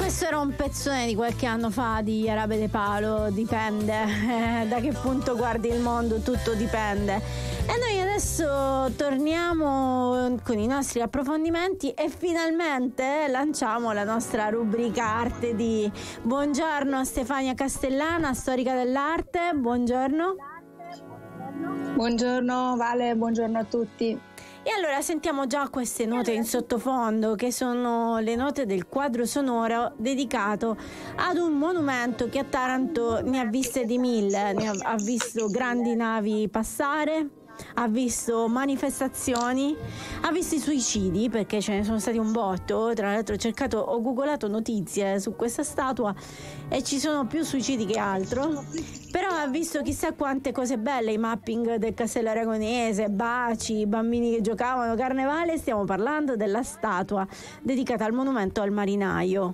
Questo era un pezzone di qualche anno fa di Arabe De Palo, dipende, da che punto guardi il mondo, tutto dipende. E noi adesso torniamo con i nostri approfondimenti e finalmente lanciamo la nostra rubrica Arte di. Buongiorno Stefania Castellana, storica dell'arte, buongiorno. Buongiorno Vale, buongiorno a tutti. E allora sentiamo già queste note in sottofondo, che sono le note del quadro sonoro dedicato ad un monumento che a Taranto ne ha viste di mille, ha visto grandi navi passare, ha visto manifestazioni, ha visto i suicidi, perché ce ne sono stati un botto. Tra l'altro ho googolato notizie su questa statua e ci sono più suicidi che altro, però ha visto chissà quante cose belle, i mapping del Castello Aragonese, baci, bambini che giocavano, carnevale. Stiamo parlando della statua dedicata al monumento al marinaio.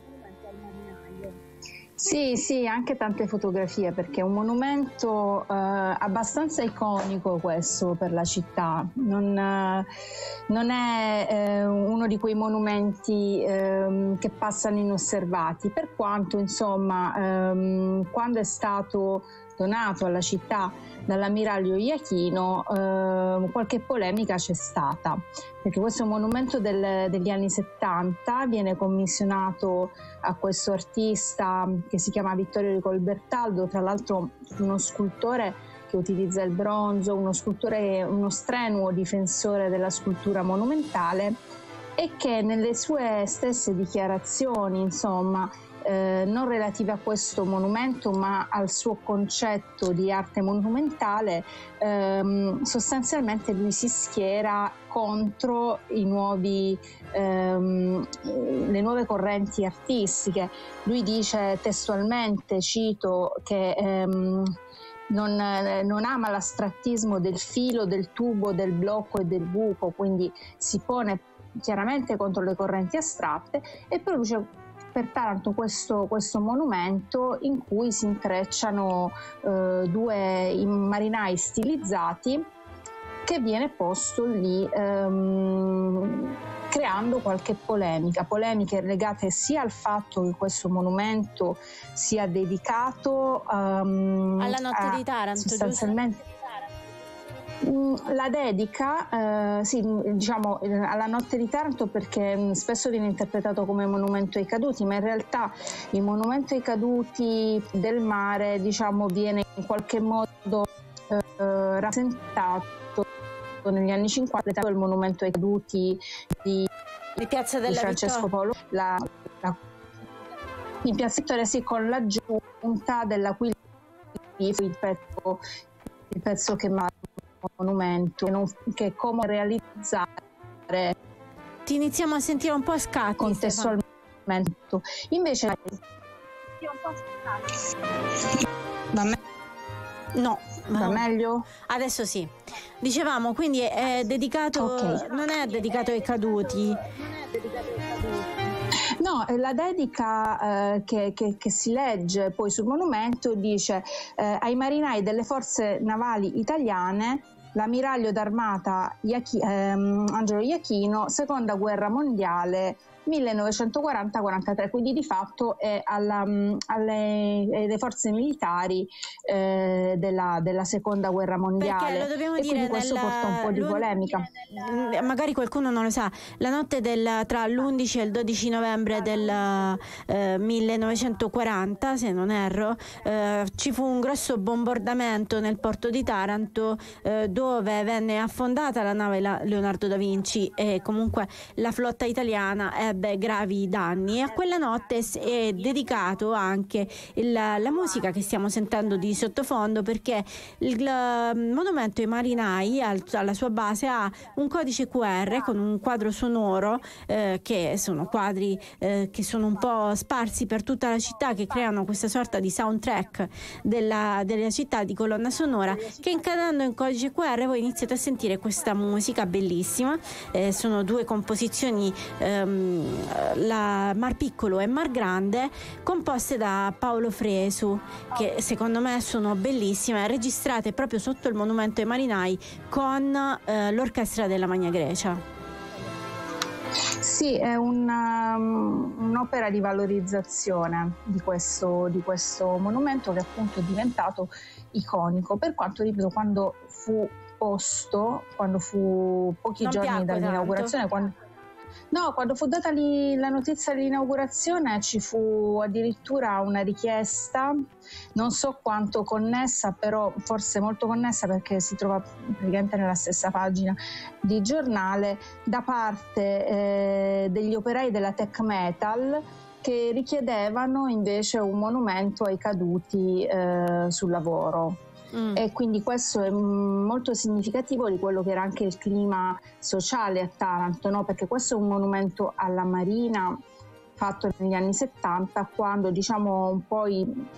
Sì, anche tante fotografie, perché è un monumento abbastanza iconico questo per la città. Non è uno di quei monumenti che passano inosservati, per quanto insomma quando è stato donato alla città dall'ammiraglio Iachino qualche polemica c'è stata, perché questo monumento degli anni 70 viene commissionato a questo artista che si chiama Vittorio Rico Bertaldo, tra l'altro uno scultore che utilizza il bronzo, uno strenuo difensore della scultura monumentale, e che nelle sue stesse dichiarazioni, insomma, non relative a questo monumento ma al suo concetto di arte monumentale, sostanzialmente lui si schiera contro le nuove correnti artistiche. Lui dice testualmente, cito, che non ama l'astrattismo del filo, del tubo, del blocco e del buco, quindi si pone chiaramente contro le correnti astratte e produce per Taranto questo monumento in cui si intrecciano due marinai stilizzati, che viene posto lì creando qualche polemiche legate sia al fatto che questo monumento sia dedicato alla notte di Taranto, sostanzialmente giusto? La dedica diciamo alla notte di Taranto, perché spesso viene interpretato come monumento ai caduti, ma in realtà il monumento ai caduti del mare, diciamo, viene in qualche modo rappresentato negli anni 50, il monumento ai caduti di Piazza della Francesco Paolo, in Piazza Vittoria, sì, con l'aggiunta della cui il pezzo che monumento, che è come realizzare. Ti iniziamo a sentire un po' a scatti contestualmente. Invece va meglio? Adesso sì. Dicevamo, quindi è dedicato, okay. Non è dedicato ai caduti. No, la dedica che si legge poi sul monumento dice ai marinai delle forze navali italiane, l'ammiraglio d'armata Angelo Iachino, seconda guerra mondiale 1940-43, quindi di fatto è alle forze militari della seconda guerra mondiale. Perché lo dobbiamo e dire, questo porta un po' di polemica. Magari qualcuno non lo sa, la notte tra l'11 e il 12 novembre del 1940, se non erro, ci fu un grosso bombardamento nel porto di Taranto, dove venne affondata la nave Leonardo da Vinci e comunque la flotta italiana ebbe gravi danni, e a quella notte è dedicato anche la musica che stiamo sentendo di sottofondo, perché il monumento ai marinai alla sua base ha un codice QR con un quadro sonoro, che sono quadri che sono un po' sparsi per tutta la città, che creano questa sorta di soundtrack della città, di colonna sonora, che incanalando in codice QR voi iniziate a sentire questa musica bellissima. Sono due composizioni, la Mar Piccolo e Mar Grande, composte da Paolo Fresu, che secondo me sono bellissime, registrate proprio sotto il monumento ai marinai con l'orchestra della Magna Grecia. Sì, è un un'opera di valorizzazione di questo monumento, che appunto è diventato iconico, per quanto, ripeto, quando fu pochi non giorni dall'inaugurazione, quando fu data la notizia dell'inaugurazione, ci fu addirittura una richiesta, non so quanto connessa, però forse molto connessa, perché si trova praticamente nella stessa pagina di giornale, da parte degli operai della Tech Metal, che richiedevano invece un monumento ai caduti sul lavoro. E quindi questo è molto significativo di quello che era anche il clima sociale a Taranto, no? Perché questo è un monumento alla Marina fatto negli anni 70, quando, diciamo, un po'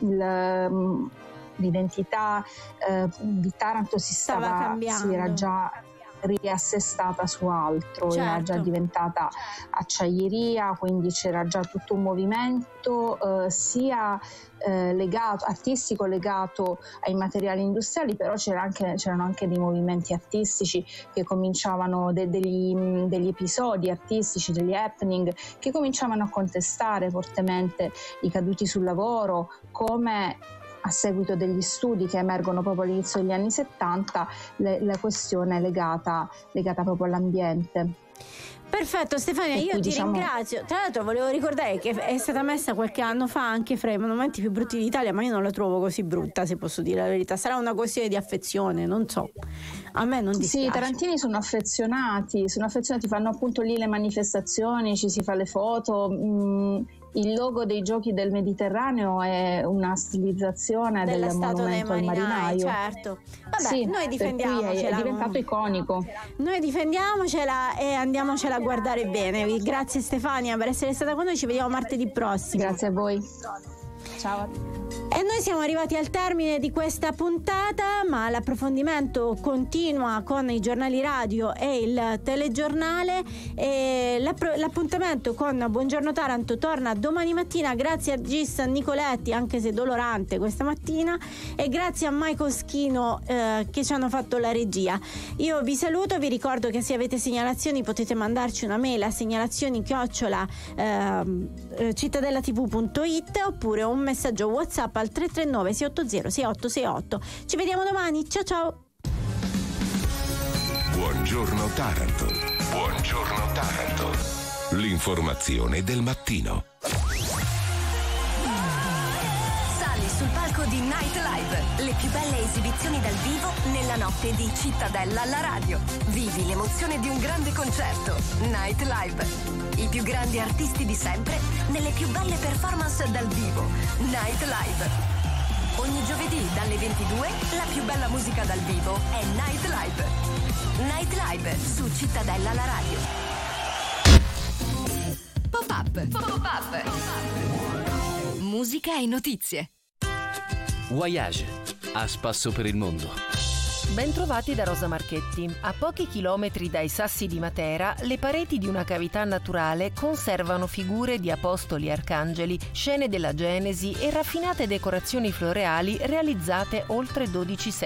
l'identità di Taranto si era già riassestata su altro, certo. Era già diventata acciaieria, quindi c'era già tutto un movimento sia artistico legato ai materiali industriali, però c'erano anche dei movimenti artistici che cominciavano, degli episodi artistici, degli happening che cominciavano a contestare fortemente i caduti sul lavoro, come a seguito degli studi che emergono proprio all'inizio degli anni 70, la questione legata proprio all'ambiente. Perfetto Stefania, io ti ringrazio. Tra l'altro volevo ricordare che è stata messa qualche anno fa anche fra i monumenti più brutti d'Italia, ma io non la trovo così brutta, se posso dire la verità. Sarà una questione di affezione, non so. A me non dispiace. Sì, i tarantini sono affezionati, fanno appunto lì le manifestazioni, ci si fa le foto. Il logo dei Giochi del Mediterraneo è una stilizzazione del monumento al marinaio. Certo. Vabbè, sì, noi difendiamocela. È diventato iconico. Noi difendiamocela e andiamocela a guardare bene. Grazie Stefania per essere stata con noi, ci vediamo martedì prossimo. Grazie a voi. Ciao. E noi siamo arrivati al termine di questa puntata, ma l'approfondimento continua con i giornali radio e il telegiornale, e l'appuntamento con Buongiorno Taranto torna domani mattina, grazie a Gis Nicoletti, anche se dolorante questa mattina, e grazie a Michael Schino che ci hanno fatto la regia. Io vi saluto, vi ricordo che se avete segnalazioni potete mandarci una mail a segnalazioni@cittadellatv.it oppure un messaggio WhatsApp al 339 680 6868. Ci vediamo domani, ciao. Buongiorno Taranto. Buongiorno Taranto. L'informazione del mattino. Sali sul palco di Night Live, le più belle esibizioni dal vivo nella notte di Cittadella alla radio. Vivi l'emozione di un grande concerto. Night Live. I più grandi artisti di sempre nelle più belle performance dal vivo. Night Live. Ogni giovedì dalle 22 la più bella musica dal vivo è Night Live. Night Live su Cittadella alla radio. Pop-up. Musica e notizie. Voyage, a spasso per il mondo. Bentrovati da Rosa Marchetti. A pochi chilometri dai Sassi di Matera, le pareti di una cavità naturale conservano figure di apostoli e arcangeli, scene della Genesi e raffinate decorazioni floreali realizzate oltre 12 secoli